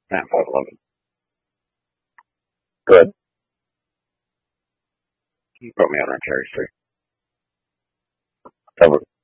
Not 511. Good. You brought me out on Cherry Street. Over.